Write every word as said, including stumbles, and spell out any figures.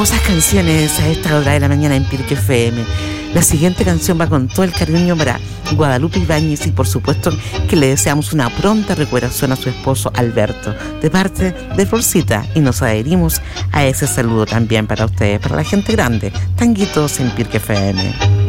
Hermosas canciones a esta hora de la mañana en Pirque F M. La siguiente canción va con todo el cariño para Guadalupe Ibáñez y por supuesto que le deseamos una pronta recuperación a su esposo Alberto de parte de Florcita y nos adherimos a ese saludo también para ustedes, para la gente grande. Tanguitos en Pirque F M.